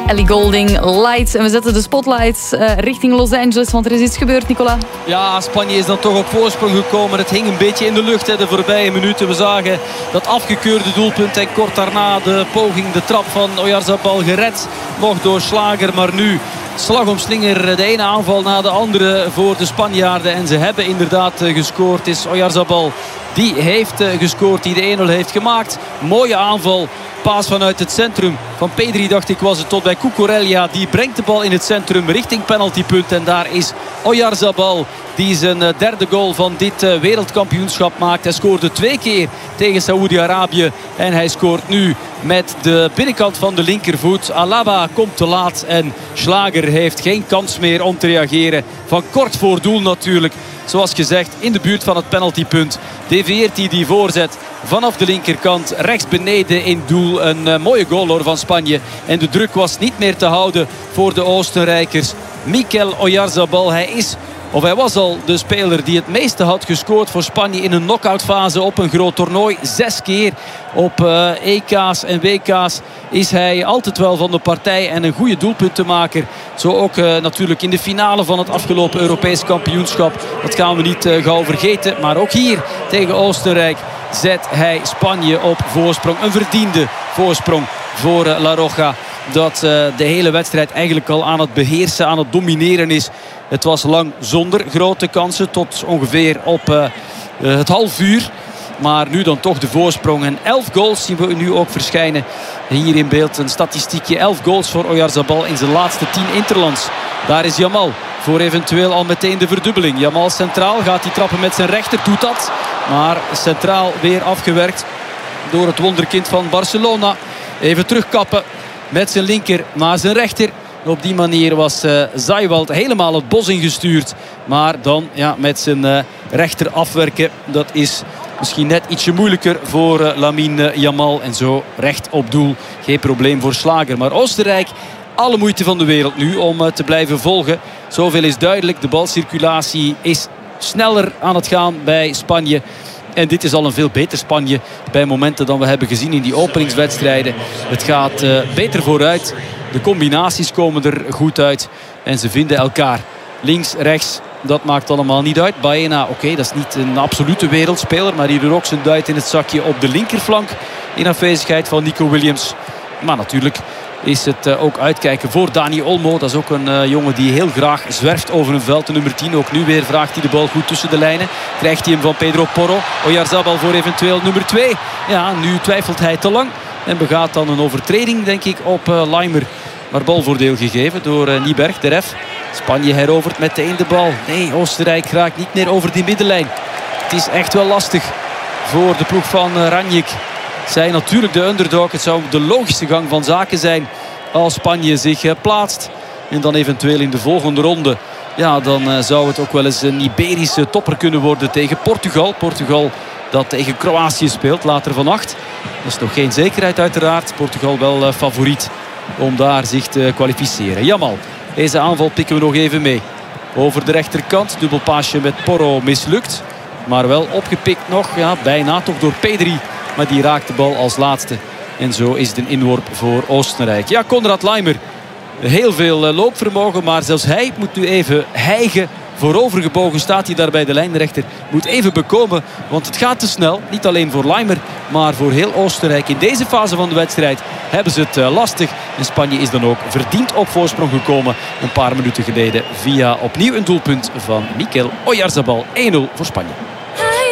Ellie Goulding, Lights. En we zetten de spotlights richting Los Angeles, want er is iets gebeurd, Nicola. Ja, Spanje is dan toch op voorsprong gekomen. Het hing een beetje in de lucht de voorbije minuten. We zagen dat afgekeurde doelpunt en kort daarna de poging, de trap van Oyarzabal gered. Nog door Schlager, maar nu slag om slinger. De ene aanval na de andere voor de Spanjaarden. En ze hebben inderdaad gescoord. Het is Oyarzabal die heeft gescoord, die de 1-0 heeft gemaakt. Mooie aanval. Paas vanuit het centrum van Pedri, dacht ik, was het, tot bij Cucurella. Die brengt de bal in het centrum richting penaltypunt. En daar is Oyarzabal die zijn derde goal van dit wereldkampioenschap maakt. Hij scoorde 2 keer tegen Saoedi-Arabië. En hij scoort nu met de binnenkant van de linkervoet. Alaba komt te laat en Schlager heeft geen kans meer om te reageren. Van kort voor doel natuurlijk. Zoals gezegd, in de buurt van het penaltypunt devieert hij die voorzet vanaf de linkerkant. Rechts beneden in doel. Een mooie goal hoor van Spanje. En de druk was niet meer te houden voor de Oostenrijkers. Mikel Oyarzabal, hij was al de speler die het meeste had gescoord voor Spanje in een knock-outfase op een groot toernooi. 6 keer op EK's en WK's is hij altijd wel van de partij en een goede doelpuntenmaker. Zo ook natuurlijk in de finale van het afgelopen Europees kampioenschap. Dat gaan we niet gauw vergeten. Maar ook hier tegen Oostenrijk zet hij Spanje op voorsprong. Een verdiende voorsprong voor La Roja. Dat de hele wedstrijd eigenlijk al aan het beheersen, aan het domineren is. Het was lang zonder grote kansen tot ongeveer op het half uur. Maar nu dan toch de voorsprong. En 11 goals zien we nu ook verschijnen. Hier in beeld een statistiekje. 11 goals voor Oyarzabal in zijn laatste 10 interlands. Daar is Yamal voor eventueel al meteen de verdubbeling. Yamal centraal, gaat hij trappen met zijn rechter, doet dat. Maar centraal weer afgewerkt door het wonderkind van Barcelona. Even terugkappen met zijn linker naar zijn rechter. Op die manier was Zaiwald helemaal het bos ingestuurd. Maar dan met zijn rechter afwerken. Dat is misschien net ietsje moeilijker voor Lamine Yamal. En zo recht op doel. Geen probleem voor Schlager. Maar Oostenrijk, alle moeite van de wereld nu om te blijven volgen. Zoveel is duidelijk. De balcirculatie is sneller aan het gaan bij Spanje. En dit is al een veel beter Spanje bij momenten dan we hebben gezien in die openingswedstrijden. Het gaat beter vooruit. De combinaties komen er goed uit. En ze vinden elkaar. Links, rechts, dat maakt allemaal niet uit. Baena, oké, dat is niet een absolute wereldspeler. Maar die doet ook zijn duit in het zakje op de linkerflank. In afwezigheid van Nico Williams. Maar natuurlijk is het ook uitkijken voor Dani Olmo. Dat is ook een jongen die heel graag zwerft over een veld. De nummer 10 ook nu weer vraagt hij de bal goed tussen de lijnen. Krijgt hij hem van Pedro Porro. Oyarzabal voor eventueel nummer 2. Ja, nu twijfelt hij te lang. En begaat dan een overtreding, denk ik, op Laimer. Maar balvoordeel gegeven door Nieberg, de ref. Spanje herovert meteen de bal. Nee, Oostenrijk raakt niet meer over die middenlijn. Het is echt wel lastig voor de ploeg van Ranjik. Zij natuurlijk de underdog. Het zou de logische gang van zaken zijn als Spanje zich plaatst. En dan eventueel in de volgende ronde. Ja, dan zou het ook wel eens een Iberische topper kunnen worden tegen Portugal. Portugal dat tegen Kroatië speelt, later vannacht. Dat is nog geen zekerheid uiteraard. Portugal wel favoriet om daar zich te kwalificeren. Yamal, deze aanval pikken we nog even mee. Over de rechterkant, dubbelpaasje met Porro mislukt. Maar wel opgepikt nog, bijna toch door Pedri. Maar die raakt de bal als laatste. En zo is het een inworp voor Oostenrijk. Ja, Konrad Laimer. Heel veel loopvermogen, maar zelfs hij moet nu even hijgen. Voorovergebogen staat hij daar bij de lijnrechter. Moet even bekomen, want het gaat te snel. Niet alleen voor Laimer, maar voor heel Oostenrijk. In deze fase van de wedstrijd hebben ze het lastig. En Spanje is dan ook verdiend op voorsprong gekomen. Een paar minuten geleden via opnieuw een doelpunt van Mikel Oyarzabal. 1-0 voor Spanje.